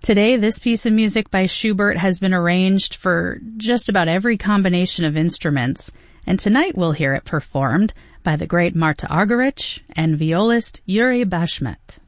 Today, this piece of music by Schubert has been arranged for just about every combination of instruments, and tonight we'll hear it performed by the great Marta Argerich and violist Yuri Bashmet.